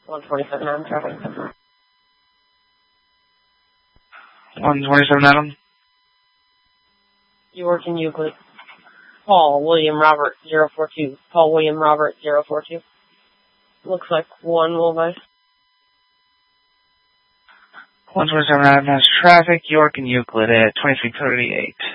127 Adam traffic. 127 Adam. You work in Euclid. Paul William Robert 042. Paul William Robert 042. Looks like one Wolvite. 127 Adam has traffic. York and Euclid at 2338.